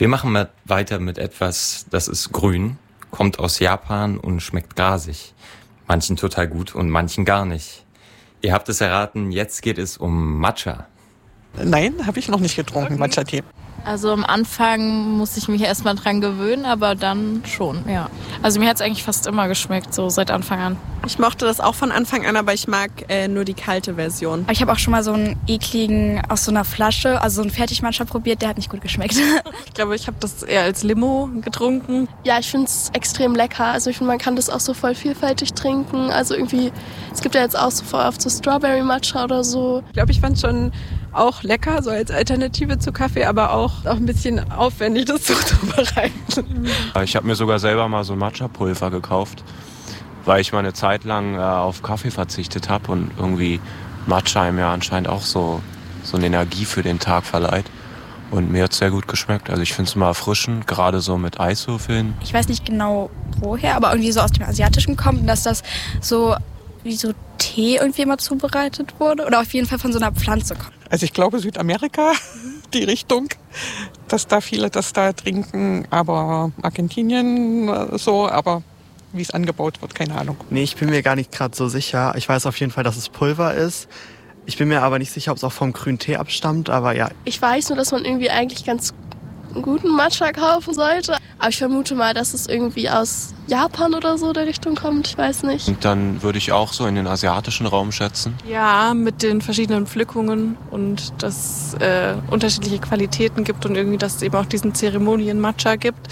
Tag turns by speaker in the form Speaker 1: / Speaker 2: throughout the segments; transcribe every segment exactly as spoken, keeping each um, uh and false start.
Speaker 1: Wir machen mal weiter mit etwas, das ist grün, kommt aus Japan und schmeckt grasig. Manchen total gut und manchen gar nicht. Ihr habt es erraten, jetzt geht es um Matcha.
Speaker 2: Nein, habe ich noch nicht getrunken, okay. Matcha-Tee.
Speaker 3: Also am Anfang musste ich mich erstmal dran gewöhnen, aber dann schon, ja. Also mir hat es eigentlich fast immer geschmeckt, so seit Anfang an.
Speaker 4: Ich mochte das auch von Anfang an, aber ich mag äh, nur die kalte Version.
Speaker 5: Ich habe auch schon mal so einen ekligen aus so einer Flasche, also so einen Fertigmatcha probiert, der hat nicht gut geschmeckt.
Speaker 4: Ich glaube, ich habe das eher als Limo getrunken.
Speaker 6: Ja, ich finde es extrem lecker. Also ich finde, man kann das auch so voll vielfältig trinken. Also irgendwie, es gibt ja jetzt auch so voll oft so Strawberry Matcha oder so.
Speaker 4: Ich glaube, ich fand es schon auch lecker, so als Alternative zu Kaffee, aber auch, auch ein bisschen aufwendig, das zuzubereiten.
Speaker 7: Ich habe mir sogar selber mal so ein Matcha-Pulver gekauft, weil ich mal eine Zeit lang äh, auf Kaffee verzichtet habe und irgendwie Matcha mir anscheinend auch so, so eine Energie für den Tag verleiht. Und mir hat es sehr gut geschmeckt. Also ich finde es immer erfrischend, gerade so mit Eiswürfeln.
Speaker 5: Ich weiß nicht genau woher, aber irgendwie so aus dem Asiatischen kommt, dass das so wie so Tee irgendwie immer zubereitet wurde oder auf jeden Fall von so einer Pflanze kommt.
Speaker 2: Also ich glaube Südamerika, die Richtung, dass da viele das da trinken, aber Argentinien so, aber wie es angebaut wird, keine Ahnung.
Speaker 8: Nee, ich bin mir gar nicht gerade so sicher. Ich weiß auf jeden Fall, dass es Pulver ist. Ich bin mir aber nicht sicher, ob es auch vom grünen Tee abstammt, aber ja.
Speaker 6: Ich weiß nur, dass man irgendwie eigentlich ganz guten Matcha kaufen sollte. Aber ich vermute mal, dass es irgendwie aus Japan oder so der Richtung kommt. Ich weiß nicht.
Speaker 7: Und dann würde ich auch so in den asiatischen Raum schätzen.
Speaker 4: Ja, mit den verschiedenen Pflückungen und dass es äh, unterschiedliche Qualitäten gibt und irgendwie, dass es eben auch diesen Zeremonien-Matcha gibt.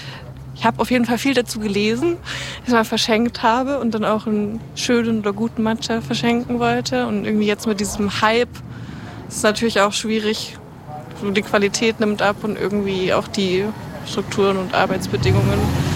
Speaker 4: Ich habe auf jeden Fall viel dazu gelesen, dass ich mal verschenkt habe und dann auch einen schönen oder guten Matcha verschenken wollte. Und irgendwie jetzt mit diesem Hype ist es natürlich auch schwierig. Die Qualität nimmt ab und irgendwie auch die Strukturen und Arbeitsbedingungen.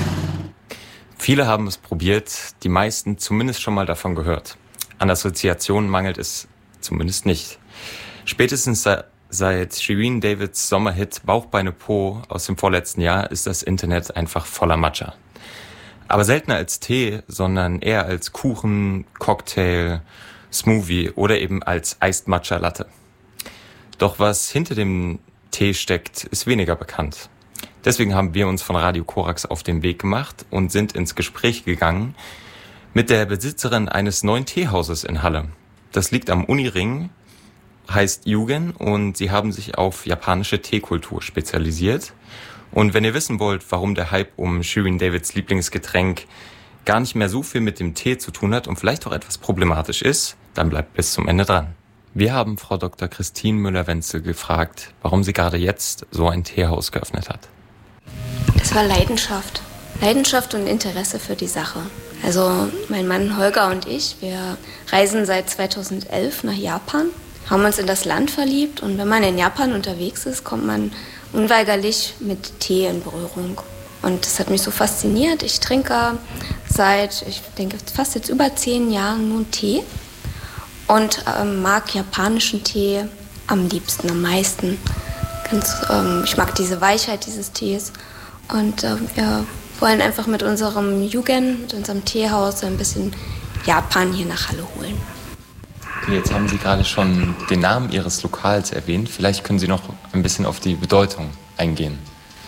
Speaker 1: Viele haben es probiert, die meisten zumindest schon mal davon gehört. An Assoziationen mangelt es zumindest nicht. Spätestens seit Shirin Davids Sommerhit Bauch, Beine, Po aus dem vorletzten Jahr ist das Internet einfach voller Matcha. Aber seltener als Tee, sondern eher als Kuchen, Cocktail, Smoothie oder eben als Iced Matcha Latte. Doch was hinter dem Tee steckt, ist weniger bekannt. Deswegen haben wir uns von Radio Korax auf den Weg gemacht und sind ins Gespräch gegangen mit der Besitzerin eines neuen Teehauses in Halle. Das liegt am Uniring, heißt Yugen und sie haben sich auf japanische Teekultur spezialisiert. Und wenn ihr wissen wollt, warum der Hype um Shirin Davids Lieblingsgetränk gar nicht mehr so viel mit dem Tee zu tun hat und vielleicht auch etwas problematisch ist, dann bleibt bis zum Ende dran. Wir haben Frau Doktor Christine Müller-Wenzel gefragt, warum sie gerade jetzt so ein Teehaus geöffnet hat.
Speaker 9: Das war Leidenschaft. Leidenschaft und Interesse für die Sache. Also mein Mann Holger und ich, wir reisen seit zweitausendelf nach Japan, haben uns in das Land verliebt und wenn man in Japan unterwegs ist, kommt man unweigerlich mit Tee in Berührung. Und das hat mich so fasziniert. Ich trinke seit, ich denke, fast jetzt über zehn Jahren nur Tee. Und ähm, mag japanischen Tee am liebsten, am meisten. Ganz, ähm, ich mag diese Weichheit dieses Tees. Und ähm, wir wollen einfach mit unserem Yugen, mit unserem Teehaus ein bisschen Japan hier nach Halle holen.
Speaker 1: Okay, jetzt haben Sie gerade schon den Namen Ihres Lokals erwähnt. Vielleicht können Sie noch ein bisschen auf die Bedeutung eingehen.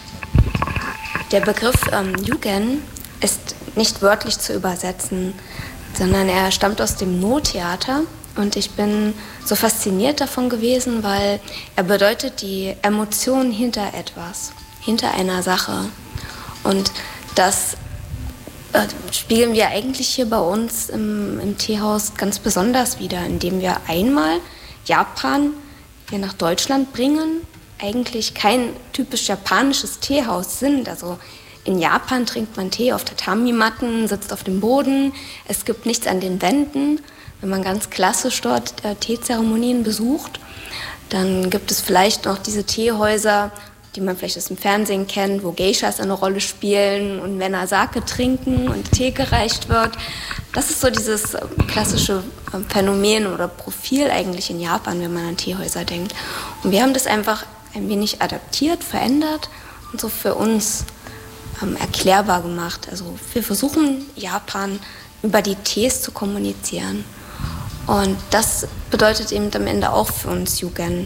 Speaker 9: Der Begriff ähm, Yugen ist nicht wörtlich zu übersetzen, sondern er stammt aus dem No-Theater. Und ich bin so fasziniert davon gewesen, weil er bedeutet die Emotion hinter etwas, hinter einer Sache. Und das äh, spiegeln wir eigentlich hier bei uns im, im Teehaus ganz besonders wider, indem wir einmal Japan hier nach Deutschland bringen, eigentlich kein typisch japanisches Teehaus sind. Also in Japan trinkt man Tee auf Tatami-Matten, sitzt auf dem Boden, es gibt nichts an den Wänden. Wenn man ganz klassisch dort äh, Teezeremonien besucht, dann gibt es vielleicht noch diese Teehäuser, die man vielleicht aus dem Fernsehen kennt, wo Geishas eine Rolle spielen und Männer Sake trinken und Tee gereicht wird. Das ist so dieses äh, klassische äh, Phänomen oder Profil eigentlich in Japan, wenn man an Teehäuser denkt. Und wir haben das einfach ein wenig adaptiert, verändert und so für uns ähm, erklärbar gemacht. Also wir versuchen Japan über die Tees zu kommunizieren. Und das bedeutet eben am Ende auch für uns Yugen.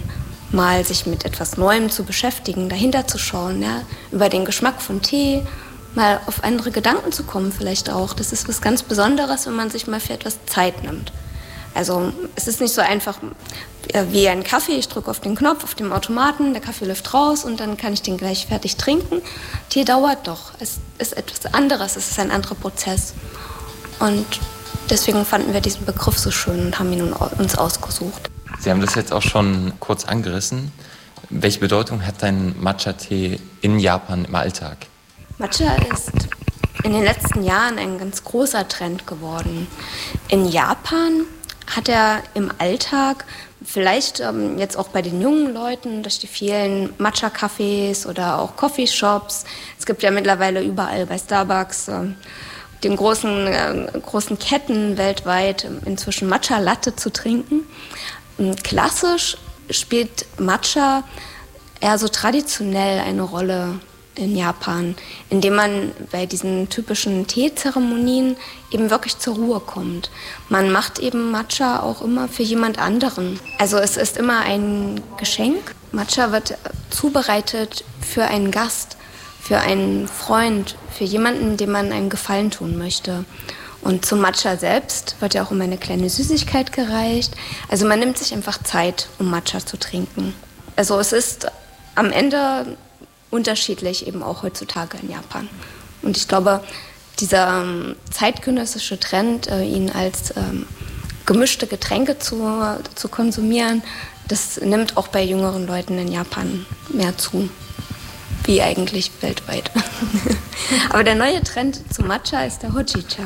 Speaker 9: mal sich mit etwas Neuem zu beschäftigen, dahinter zu schauen, ja, über den Geschmack von Tee, mal auf andere Gedanken zu kommen vielleicht auch. Das ist was ganz Besonderes, wenn man sich mal für etwas Zeit nimmt. Also es ist nicht so einfach wie ein Kaffee, ich drücke auf den Knopf auf dem Automaten, der Kaffee läuft raus und dann kann ich den gleich fertig trinken. Tee dauert doch, es ist etwas anderes, es ist ein anderer Prozess. Und deswegen fanden wir diesen Begriff so schön und haben ihn uns ausgesucht.
Speaker 1: Sie haben das jetzt auch schon kurz angerissen. Welche Bedeutung hat dein Matcha-Tee in Japan im Alltag?
Speaker 9: Matcha ist in den letzten Jahren ein ganz großer Trend geworden. In Japan hat er im Alltag, vielleicht ähm, jetzt auch bei den jungen Leuten, durch die vielen Matcha-Cafés oder auch Coffeeshops, es gibt ja mittlerweile überall bei Starbucks, äh, den großen, äh, großen Ketten weltweit, inzwischen Matcha-Latte zu trinken. Klassisch spielt Matcha eher so traditionell eine Rolle in Japan, indem man bei diesen typischen Teezeremonien eben wirklich zur Ruhe kommt. Man macht eben Matcha auch immer für jemand anderen. Also es ist immer ein Geschenk. Matcha wird zubereitet für einen Gast, für einen Freund, für jemanden, dem man einen Gefallen tun möchte. Und zum Matcha selbst wird ja auch immer eine kleine Süßigkeit gereicht. Also man nimmt sich einfach Zeit, um Matcha zu trinken. Also es ist am Ende unterschiedlich, eben auch heutzutage in Japan. Und ich glaube, dieser ähm, zeitgenössische Trend, äh, ihn als ähm, gemischte Getränke zu, zu konsumieren, das nimmt auch bei jüngeren Leuten in Japan mehr zu. Wie eigentlich weltweit. Aber der neue Trend zum Matcha ist der Hojicha.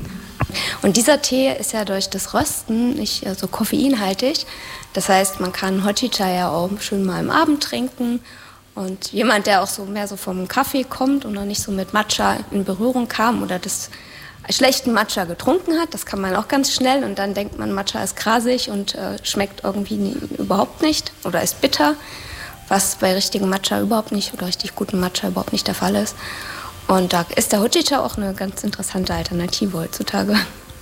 Speaker 9: Und dieser Tee ist ja durch das Rösten nicht so koffeinhaltig. Das heißt, man kann Hojicha ja auch schön mal am Abend trinken. Und jemand, der auch so mehr so vom Kaffee kommt und noch nicht so mit Matcha in Berührung kam oder das schlechten Matcha getrunken hat, das kann man auch ganz schnell. Und dann denkt man, Matcha ist grasig und äh, schmeckt irgendwie nie, überhaupt nicht oder ist bitter, was bei richtigem Matcha überhaupt nicht oder richtig gutem Matcha überhaupt nicht der Fall ist. Und da ist der Hojicha auch eine ganz interessante Alternative heutzutage.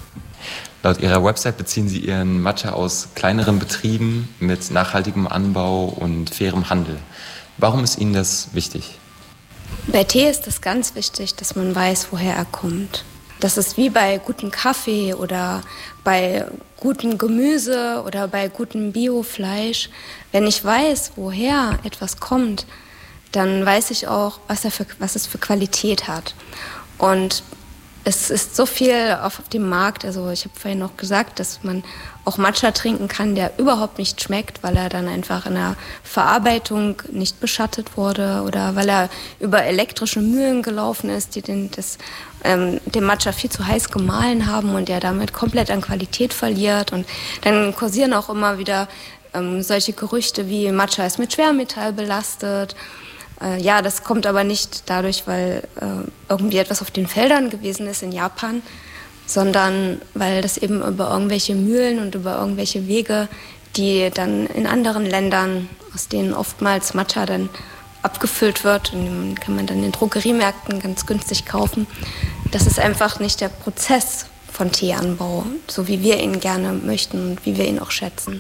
Speaker 1: Laut Ihrer Website beziehen Sie Ihren Matcha aus kleineren Betrieben mit nachhaltigem Anbau und fairem Handel. Warum ist Ihnen das wichtig?
Speaker 9: Bei Tee ist es ganz wichtig, dass man weiß, woher er kommt. Das ist wie bei gutem Kaffee oder bei gutem Gemüse oder bei gutem Biofleisch. Wenn ich weiß, woher etwas kommt, dann weiß ich auch, was, er für, was es für Qualität hat. Und es ist so viel auf dem Markt, also ich habe vorhin noch gesagt, dass man auch Matcha trinken kann, der überhaupt nicht schmeckt, weil er dann einfach in der Verarbeitung nicht beschattet wurde oder weil er über elektrische Mühlen gelaufen ist, die den, das, ähm, den Matcha viel zu heiß gemahlen haben und der damit komplett an Qualität verliert. Und dann kursieren auch immer wieder ähm, solche Gerüchte wie Matcha ist mit Schwermetall belastet. Ja, das kommt aber nicht dadurch, weil äh, irgendwie etwas auf den Feldern gewesen ist in Japan, sondern weil das eben über irgendwelche Mühlen und über irgendwelche Wege, die dann in anderen Ländern, aus denen oftmals Matcha dann abgefüllt wird, und den kann man dann in Drogeriemärkten ganz günstig kaufen. Das ist einfach nicht der Prozess von Teeanbau, so wie wir ihn gerne möchten und wie wir ihn auch schätzen.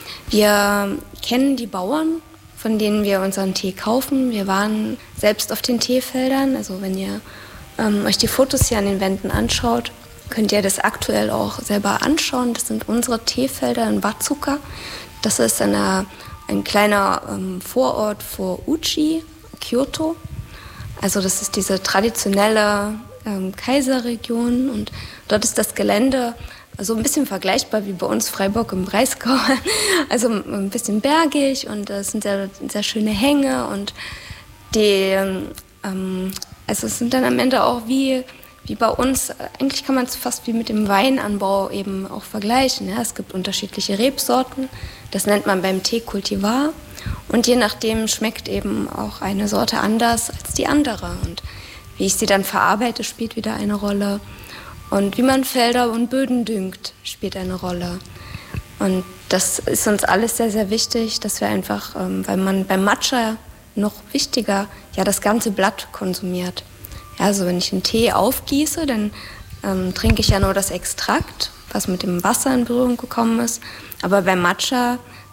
Speaker 9: Wir kennen die Bauern, von denen wir unseren Tee kaufen. Wir waren selbst auf den Teefeldern. Also wenn ihr ähm, euch die Fotos hier an den Wänden anschaut, könnt ihr das aktuell auch selber anschauen. Das sind unsere Teefelder in Watsuka. Das ist eine, ein kleiner ähm, Vorort vor Uchi, Kyoto. Also das ist diese traditionelle ähm, Kaiserregion. Und dort ist das Gelände also ein bisschen vergleichbar wie bei uns Freiburg im Breisgau. Also ein bisschen bergig und es sind sehr, sehr schöne Hänge und die, ähm, also es sind dann am Ende auch wie, wie bei uns, eigentlich kann man es fast wie mit dem Weinanbau eben auch vergleichen. Ja? Es gibt unterschiedliche Rebsorten, das nennt man beim Tee Kultivar und je nachdem schmeckt eben auch eine Sorte anders als die andere und wie ich sie dann verarbeite, spielt wieder eine Rolle. Und wie man Felder und Böden düngt, spielt eine Rolle. Und das ist uns alles sehr, sehr wichtig, dass wir einfach, ähm, weil man beim Matcha noch wichtiger, ja das ganze Blatt konsumiert. Ja, also wenn ich einen Tee aufgieße, dann ähm, trinke ich ja nur das Extrakt, was mit dem Wasser in Berührung gekommen ist. Aber beim Matcha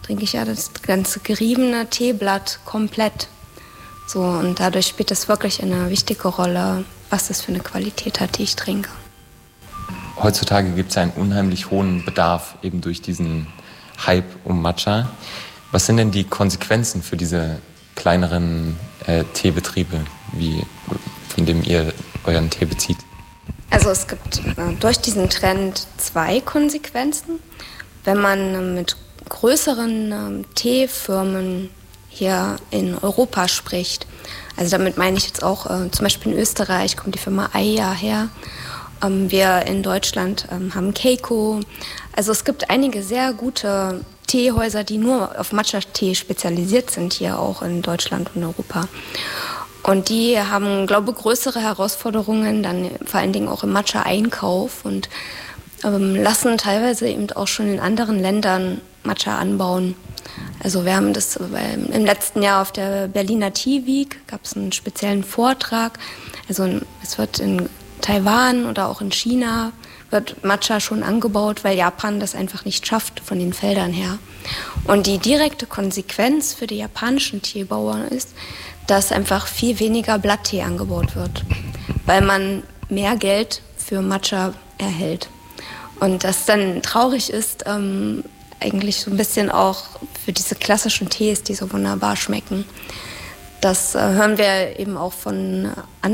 Speaker 9: trinke ich ja das ganze geriebene Teeblatt komplett. So, und dadurch spielt das wirklich eine wichtige Rolle, was das für eine Qualität hat, die ich trinke.
Speaker 1: Heutzutage gibt es einen unheimlich hohen Bedarf eben durch diesen Hype um Matcha. Was sind denn die Konsequenzen für diese kleineren äh, Teebetriebe, wie, von dem ihr euren Tee bezieht?
Speaker 9: Also es gibt äh, durch diesen Trend zwei Konsequenzen. Wenn man äh, mit größeren äh, Teefirmen hier in Europa spricht, also damit meine ich jetzt auch äh, zum Beispiel in Österreich kommt die Firma Aiya her. Ähm, wir in Deutschland ähm, haben Keiko. Also es gibt einige sehr gute Teehäuser, die nur auf Matcha-Tee spezialisiert sind, hier auch in Deutschland und Europa. Und die haben, glaube ich, größere Herausforderungen, dann vor allen Dingen auch im Matcha-Einkauf und ähm, lassen teilweise eben auch schon in anderen Ländern Matcha anbauen. Also wir haben das ähm, im letzten Jahr auf der Berliner Tea Week, gab es einen speziellen Vortrag. Also es wird in Taiwan oder auch in China wird Matcha schon angebaut, weil Japan das einfach nicht schafft von den Feldern her. Und die direkte Konsequenz für die japanischen Teebauern ist, dass einfach viel weniger Blatttee angebaut wird, weil man mehr Geld für Matcha erhält. Und das dann traurig ist, ähm, eigentlich so ein bisschen auch für diese klassischen Tees, die so wunderbar schmecken. Das äh, hören wir eben auch von anderen